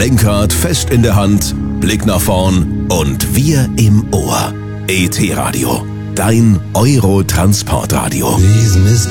Lenkrad fest in der Hand, Blick nach vorn und wir im Ohr. ET Radio, dein Eurotransportradio. Please, Mr.